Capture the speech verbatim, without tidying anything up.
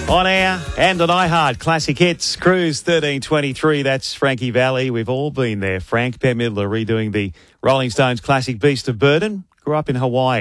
On air and on iHeart Classic Hits, Cruise thirteen twenty-three. That's Frankie Valli. We've all been there. Frank Bette Midler redoing the Rolling Stones classic Beast of Burden. Grew up in Hawaii.